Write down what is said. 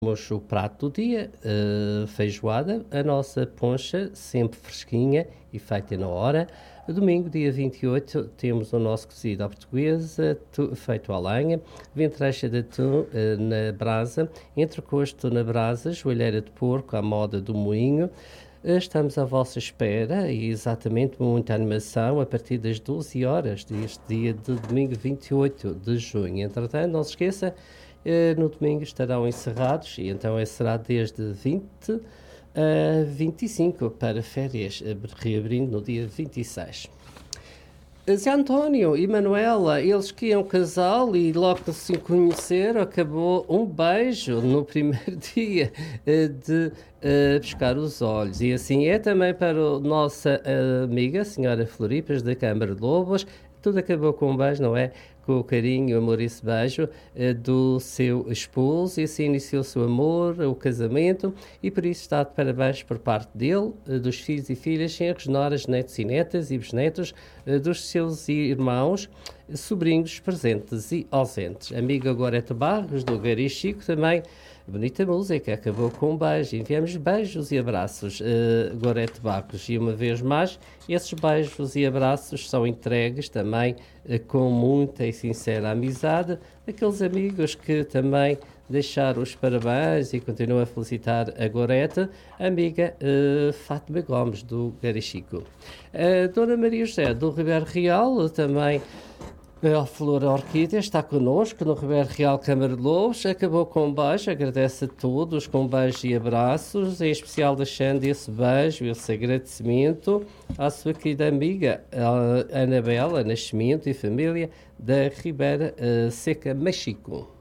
Temos o prato do dia, feijoada, a nossa poncha, sempre fresquinha e feita na hora. Domingo, dia 28, temos o nosso cozido à portuguesa, feito à lenha, ventrecha de atum na brasa, entrecosto na brasa, joelheira de porco à moda do moinho. Estamos à vossa espera e exatamente muita animação a partir das 12 horas deste dia de domingo 28 de junho. Entretanto, não se esqueça, no domingo estarão encerrados e então será desde 20 a 25 para férias, reabrindo no dia 26. Zé António e Manuela, eles que iam casal e logo que se conheceram, acabou um beijo no primeiro dia de pescar os olhos. E assim é também para a nossa amiga, a senhora Floripas, da Câmara de Lobos. Tudo acabou com um beijo, não é? Com o carinho, o amor e esse beijo do seu esposo, e assim iniciou-se o amor, o casamento, e por isso está de parabéns por parte dele, dos filhos e filhas, genros, noras, netos e netas e bisnetos, dos seus irmãos, sobrinhos presentes e ausentes. Amiga Gorete Barros, do Gari Chico, também bonita música, acabou com um beijo. Enviamos beijos e abraços, Gorete Barros. E uma vez mais, esses beijos e abraços são entregues também com muita e sincera amizade daqueles amigos que também deixaram os parabéns e continuam a felicitar a Gorete, a amiga Fátima Gomes, do Garichico. Dona Maria José, do Ribeiro Real, também a Flor Orquídea está connosco no Ribeiro Real Câmara de Lobos. Acabou com um beijo, agradece a todos com beijos e abraços, em especial deixando esse beijo, esse agradecimento à sua querida amiga Anabela Nascimento e família da Ribeira Seca Machico.